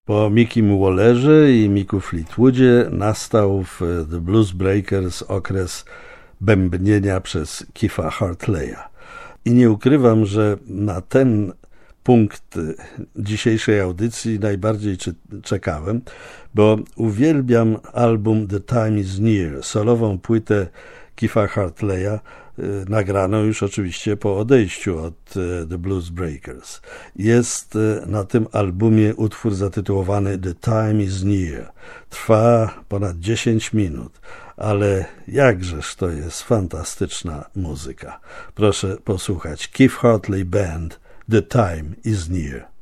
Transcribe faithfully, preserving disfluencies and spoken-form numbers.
Po Mickim Wallerze i Micku Fleetwoodzie nastał w The Blues Breakers okres bębnienia przez Keitha Hartleya. I nie ukrywam, że na ten punkt dzisiejszej audycji najbardziej czekałem, bo uwielbiam album The Time Is Near, solową płytę Keitha Hartleya, nagraną już oczywiście po odejściu od The Blues Breakers. Jest na tym albumie utwór zatytułowany The Time Is Near. Trwa ponad dziesięć minut, ale jakżeż to jest fantastyczna muzyka. Proszę posłuchać. Keith Hartley Band, The Time Is Near.